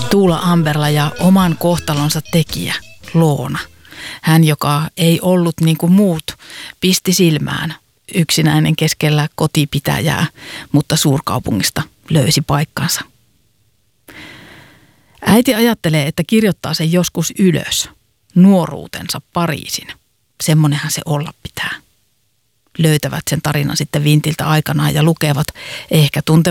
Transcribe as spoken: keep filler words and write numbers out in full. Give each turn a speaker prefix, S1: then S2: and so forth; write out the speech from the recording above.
S1: Tuula Amberla ja oman kohtalonsa tekijä, Loona. Hän, joka ei ollut niin kuin muut, pisti silmään yksinäinen keskellä kotipitäjää, mutta suurkaupungista löysi paikkansa. Äiti ajattelee, että kirjoittaa sen joskus ylös, nuoruutensa Pariisin. Semmonenhan se olla pitää. Löytävät sen tarinan sitten vintiltä aikanaan ja lukevat, ehkä tuntevat